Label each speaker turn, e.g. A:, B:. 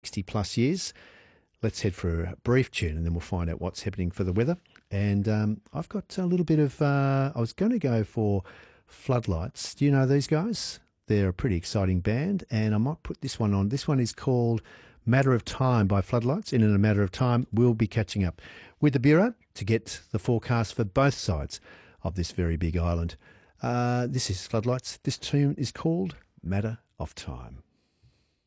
A: 60 plus years. Let's head for a brief tune and then we'll find out what's happening for the weather. And I've got a little bit of, I was going to go for Floodlights. Do you know these guys? They're a pretty exciting band, and I might put this one on. This one is called Matter of Time by Floodlights. And in a matter of time, we'll be catching up with the Bureau to get the forecast for both sides of this very big island. This is Floodlights. This tune is called Matter of Time.